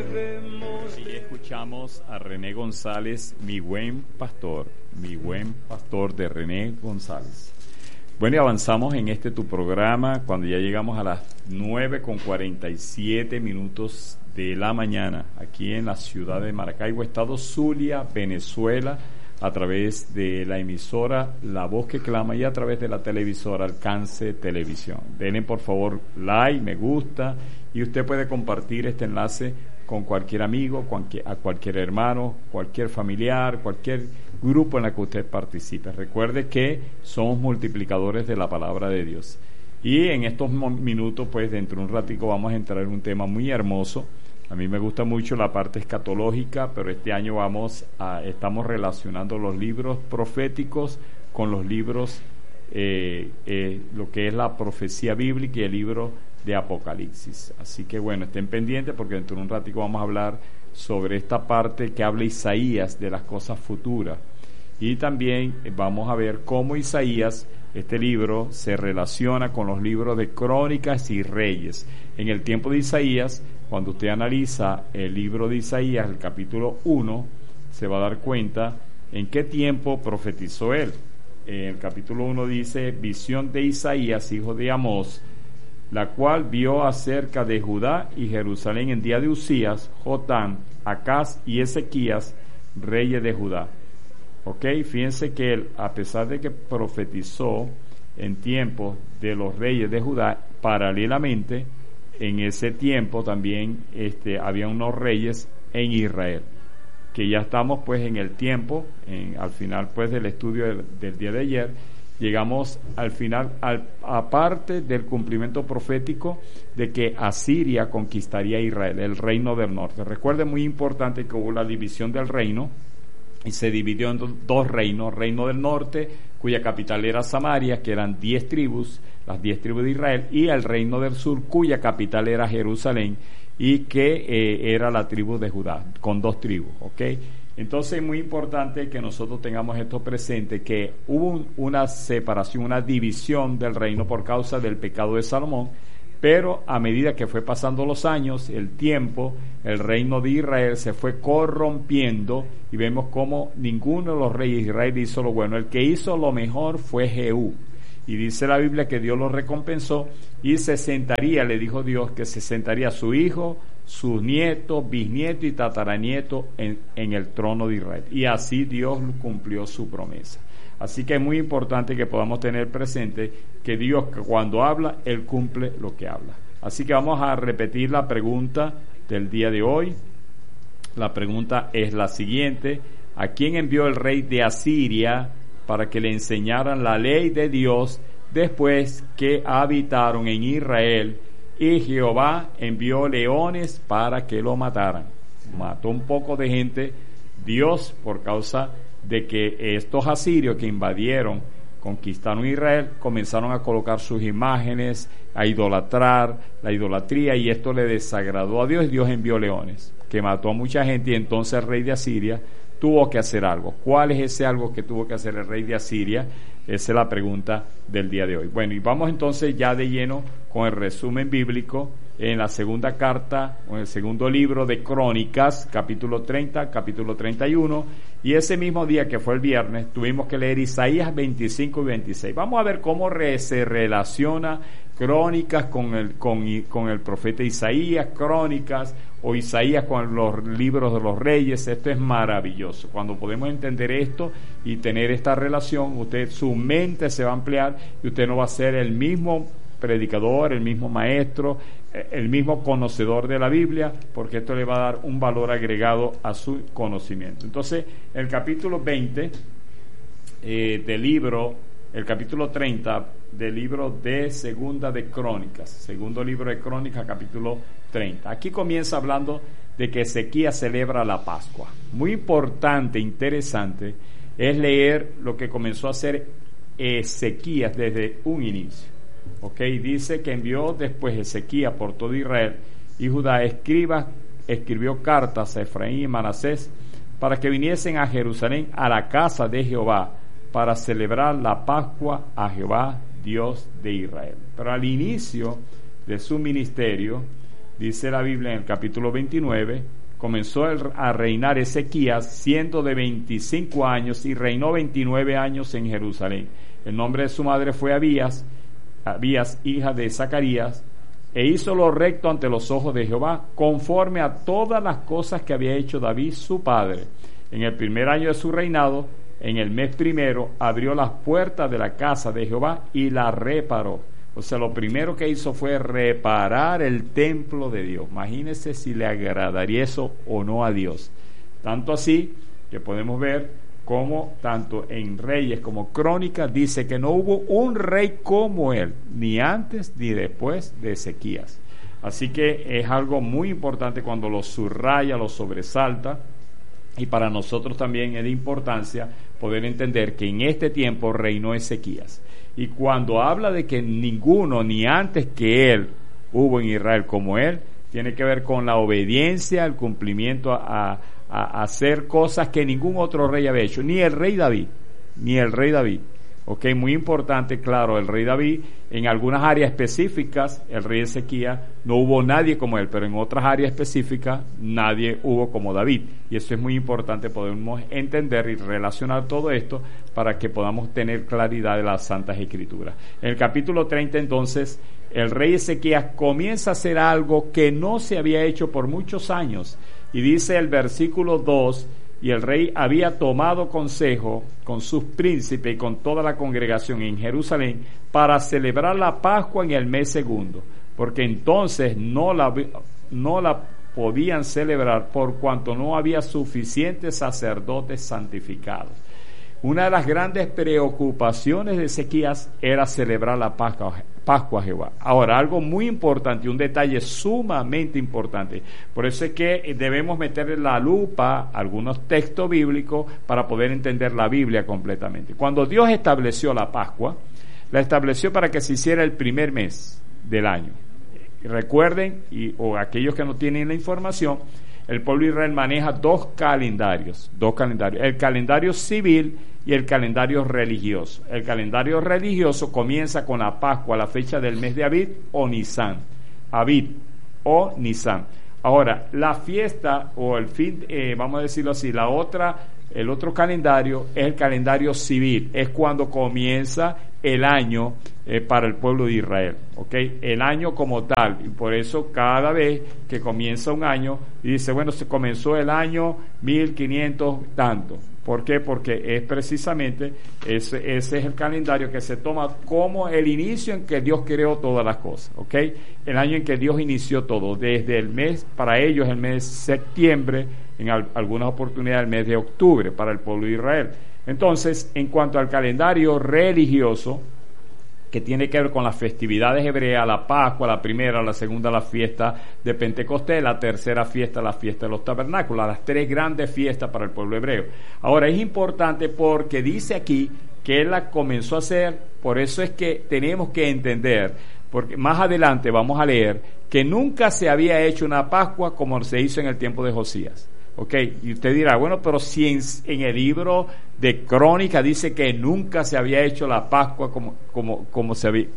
Y escuchamos a René González, mi buen pastor de René González. Bueno, y avanzamos en tu programa cuando ya llegamos a las 9:47 de la mañana, aquí en la ciudad de Maracaibo, estado Zulia, Venezuela, a través de la emisora La Voz que Clama y a través de la televisora Alcance Televisión. Denle por favor like, me gusta, y usted puede compartir este enlace con cualquier amigo, a cualquier hermano, cualquier familiar, cualquier grupo en el que usted participe. Recuerde que somos multiplicadores de la palabra de Dios. Y en estos minutos, pues dentro de un ratico vamos a entrar en un tema muy hermoso. A mí me gusta mucho la parte escatológica, pero este año estamos relacionando los libros proféticos con los libros, lo que es la profecía bíblica y el libro de Apocalipsis. Así que bueno, estén pendientes porque dentro de un ratico vamos a hablar sobre esta parte que habla Isaías de las cosas futuras. Y también vamos a ver cómo Isaías, este libro, se relaciona con los libros de Crónicas y Reyes. En el tiempo de Isaías, cuando usted analiza el libro de Isaías, el capítulo 1, se va a dar cuenta en qué tiempo profetizó él. El capítulo 1 dice: visión de Isaías, hijo de Amós, la cual vio acerca de Judá y Jerusalén en día de Usías, Jotam, Acaz y Ezequías, reyes de Judá. Ok, fíjense que él, a pesar de que profetizó en tiempos de los reyes de Judá, paralelamente, en ese tiempo también había unos reyes en Israel, que ya estamos pues en el tiempo, al final pues del estudio del día de ayer, llegamos al final, aparte del cumplimiento profético de que Asiria conquistaría a Israel, el reino del norte. Recuerden, muy importante, que hubo la división del reino y se dividió en dos reinos: reino del norte, cuya capital era Samaria, que eran 10 tribus, las 10 tribus de Israel, y el reino del sur, cuya capital era Jerusalén, y que era la tribu de Judá, con 2 tribus, ¿ok? Entonces es muy importante que nosotros tengamos esto presente, que hubo una separación, una división del reino por causa del pecado de Salomón, pero a medida que fue pasando los años, el tiempo, el reino de Israel se fue corrompiendo y vemos como ninguno de los reyes de Israel hizo lo bueno. El que hizo lo mejor fue Jehú. Y dice la Biblia que Dios lo recompensó y se sentaría, le dijo Dios, que se sentaría su hijo, sus nietos, bisnietos y tataranietos en el trono de Israel. Y así Dios cumplió su promesa. Así que es muy importante que podamos tener presente que Dios, cuando habla, Él cumple lo que habla. Así que vamos a repetir la pregunta del día de hoy. La pregunta es la siguiente: ¿a quién envió el rey de Asiria para que le enseñaran la ley de Dios después que habitaron en Israel? Y Jehová envió leones para que lo mataran. Mató un poco de gente Dios por causa de que estos asirios que invadieron, conquistaron Israel, comenzaron a colocar sus imágenes, a idolatrar, la idolatría, y esto le desagradó a Dios, y Dios envió leones, que mató a mucha gente, y entonces el rey de Asiria tuvo que hacer algo. ¿Cuál es ese algo que tuvo que hacer el rey de Asiria? Esa es la pregunta del día de hoy. Bueno, y vamos entonces ya de lleno con el resumen bíblico en la segunda carta, o en el segundo libro de Crónicas, capítulo 30, capítulo 31, y ese mismo día que fue el viernes, tuvimos que leer Isaías 25 y 26. Vamos a ver cómo se relaciona Crónicas con el profeta Isaías, Crónicas o Isaías con los libros de los reyes. Esto es maravilloso. Cuando podemos entender esto y tener esta relación, su mente se va a ampliar y usted no va a ser el mismo predicador, el mismo maestro, el mismo conocedor de la Biblia, porque esto le va a dar un valor agregado a su conocimiento. Entonces, el capítulo 20 del libro, el capítulo 30 del libro de Segunda de Crónicas, segundo libro de Crónicas, capítulo 30. Aquí comienza hablando de que Ezequías celebra la Pascua. Muy importante, interesante, es leer lo que comenzó a hacer Ezequías desde un inicio. Dice que envió después Ezequías por todo Israel y Judá escribió cartas a Efraín y Manasés para que viniesen a Jerusalén, a la casa de Jehová, para celebrar la Pascua a Jehová, Dios de Israel. Pero al inicio de su ministerio, dice la Biblia en el capítulo 29, comenzó a reinar Ezequías siendo de 25 años y reinó 29 años en Jerusalén. El nombre de su madre fue Abías, hija de Zacarías, e hizo lo recto ante los ojos de Jehová, conforme a todas las cosas que había hecho David su padre. En el primer año de su reinado, en el mes primero, abrió las puertas de la casa de Jehová y la reparó. O sea, lo primero que hizo fue reparar el templo de Dios. Imagínense si le agradaría eso o no a Dios. Tanto así que podemos ver cómo tanto en Reyes como Crónicas dice que no hubo un rey como él, ni antes ni después de Ezequías. Así que es algo muy importante cuando lo subraya, lo sobresalta, y para nosotros también es de importancia poder entender que en este tiempo reinó Ezequías. Y cuando habla de que ninguno ni antes que él hubo en Israel como él, tiene que ver con la obediencia, el cumplimiento a hacer cosas que ningún otro rey había hecho, ni el rey David. Ok, muy importante, claro, el rey David, en algunas áreas específicas, el rey Ezequías, no hubo nadie como él, pero en otras áreas específicas, nadie hubo como David. Y eso es muy importante, podemos entender y relacionar todo esto para que podamos tener claridad de las Santas Escrituras. En el capítulo 30, entonces, el rey Ezequías comienza a hacer algo que no se había hecho por muchos años. Y dice el versículo 2, y el rey había tomado consejo con sus príncipes y con toda la congregación en Jerusalén para celebrar la Pascua en el mes segundo, porque entonces no la podían celebrar por cuanto no había suficientes sacerdotes santificados. Una de las grandes preocupaciones de Ezequías era celebrar la Pascua a Jehová. Ahora, algo muy importante, un detalle sumamente importante. Por eso es que debemos meterle la lupa a algunos textos bíblicos para poder entender la Biblia completamente. Cuando Dios estableció la Pascua, la estableció para que se hiciera el primer mes del año. Recuerden, o aquellos que no tienen la información, el pueblo de Israel maneja dos calendarios, el calendario civil y el calendario religioso. El calendario religioso comienza con la Pascua, la fecha del mes de Abib o Nisan. Ahora, la fiesta o el fin, vamos a decirlo así, el otro calendario es el calendario civil, es cuando comienza el año para el pueblo de Israel, ¿ok? El año como tal, y por eso cada vez que comienza un año, dice, bueno, se comenzó el año 1500 tanto. ¿Por qué? Porque es precisamente ese es el calendario que se toma como el inicio en que Dios creó todas las cosas, ¿ok? El año en que Dios inició todo, desde el mes, para ellos el mes de septiembre, en algunas oportunidades el mes de octubre para el pueblo de Israel. Entonces, en cuanto al calendario religioso, que tiene que ver con las festividades hebreas, la Pascua, la primera, la segunda, la fiesta de Pentecostés, la tercera fiesta, la fiesta de los tabernáculos, las tres grandes fiestas para el pueblo hebreo. Ahora, es importante porque dice aquí que él la comenzó a hacer, por eso es que tenemos que entender, porque más adelante vamos a leer que nunca se había hecho una Pascua como se hizo en el tiempo de Josías. Ok, y usted dirá, bueno, pero si en el libro de Crónica dice que nunca se había hecho la Pascua como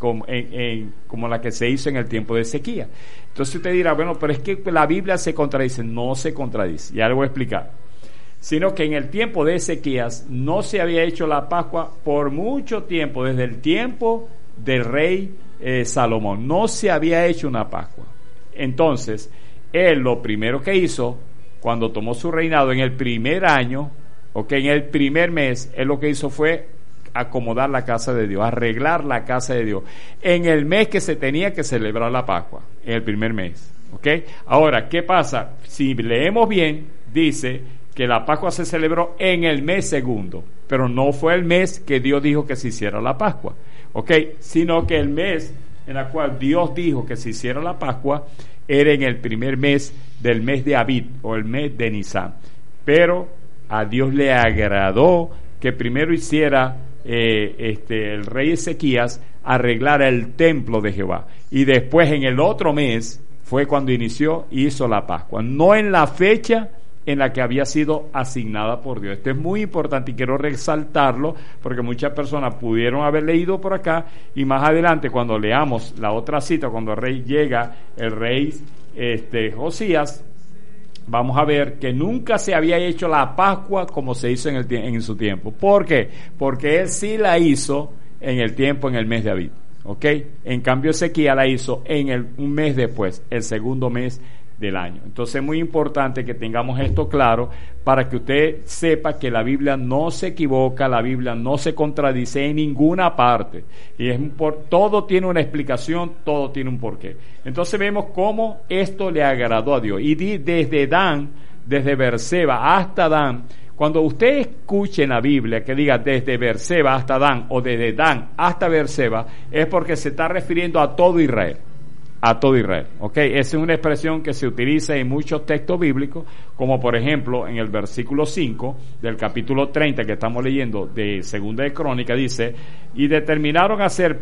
la que se hizo en el tiempo de Ezequías. Entonces usted dirá, bueno, pero es que la Biblia se contradice. No se contradice, ya le voy a explicar. Sino que en el tiempo de Ezequías no se había hecho la Pascua por mucho tiempo, desde el tiempo del rey Salomón. No se había hecho una Pascua. Entonces, él lo primero que hizo, cuando tomó su reinado en el primer año, en el primer mes, él lo que hizo fue acomodar la casa de Dios, arreglar la casa de Dios, en el mes que se tenía que celebrar la Pascua, en el primer mes. Ahora, ¿qué pasa? Si leemos bien, dice que la Pascua se celebró en el mes segundo, pero no fue el mes que Dios dijo que se hiciera la Pascua, sino que el mes en el cual Dios dijo que se hiciera la Pascua era en el primer mes del mes de Abib o el mes de Nisan. Pero a Dios le agradó que primero hiciera el rey Ezequías arreglara el templo de Jehová, y después en el otro mes fue cuando inició y hizo la Pascua, no en la fecha en la que había sido asignada por Dios. Esto es muy importante y quiero resaltarlo porque muchas personas pudieron haber leído por acá y más adelante cuando leamos la otra cita, cuando el rey Josías, vamos a ver que nunca se había hecho la Pascua como se hizo en su tiempo. ¿Por qué? Porque él sí la hizo en el mes de Abib. ¿Ok? En cambio Ezequías la hizo un mes después, el segundo mes del año. Entonces es muy importante que tengamos esto claro para que usted sepa que la Biblia no se equivoca, la Biblia no se contradice en ninguna parte. Y todo tiene una explicación, todo tiene un porqué. Entonces vemos cómo esto le agradó a Dios. Y desde Dan, desde Beerseba hasta Dan, cuando usted escuche en la Biblia que diga desde Beerseba hasta Dan o desde Dan hasta Beerseba, es porque se está refiriendo a todo Israel. A todo Israel, ¿ok? Esa es una expresión que se utiliza en muchos textos bíblicos, como por ejemplo en el versículo 5 del capítulo 30 que estamos leyendo de Segunda de Crónica, dice, y determinaron hacer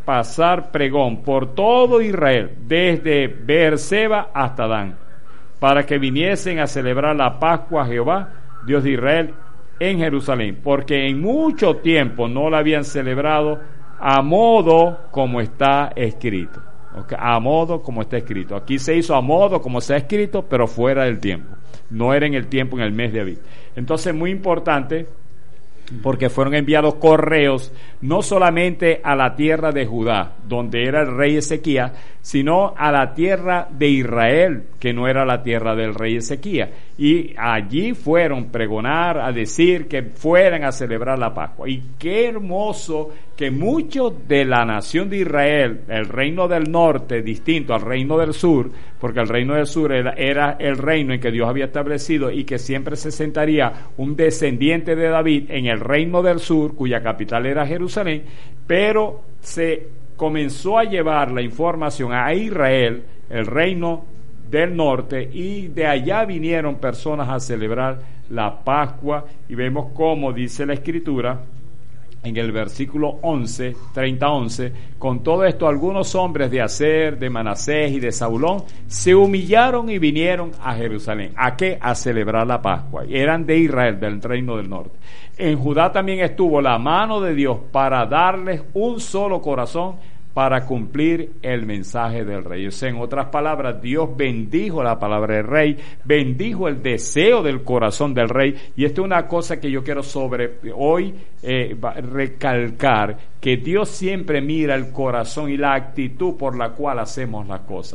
pasar pregón por todo Israel, desde Beerseba hasta Dan, para que viniesen a celebrar la Pascua a Jehová, Dios de Israel, en Jerusalén, porque en mucho tiempo no la habían celebrado a modo como está escrito. Okay, a modo como está escrito. Aquí se hizo a modo como se ha escrito, pero fuera del tiempo. No era en el tiempo, en el mes de Abib. Entonces, muy importante, porque fueron enviados correos no solamente a la tierra de Judá, donde era el rey Ezequías, sino a la tierra de Israel, que no era la tierra del rey Ezequías. Y allí fueron pregonar, a decir que fueran a celebrar la Pascua. Y qué hermoso que muchos de la nación de Israel, el reino del norte, distinto al reino del sur, porque el reino del sur era el reino en que Dios había establecido y que siempre se sentaría un descendiente de David en el reino del sur, cuya capital era Jerusalén, pero se comenzó a llevar la información a Israel, el reino del norte, y de allá vinieron personas a celebrar la Pascua, y vemos cómo dice la Escritura en el versículo 30:11, con todo esto algunos hombres de Aser, de Manasés y de Zabulón se humillaron y vinieron a Jerusalén. ¿A qué? A celebrar la Pascua. Eran de Israel, del reino del norte. En Judá también estuvo la mano de Dios para darles un solo corazón para cumplir el mensaje del rey. O sea, en otras palabras, Dios bendijo la palabra del rey, bendijo el deseo del corazón del rey, y esto es una cosa que yo quiero hoy recalcar, que Dios siempre mira el corazón y la actitud por la cual hacemos las cosas.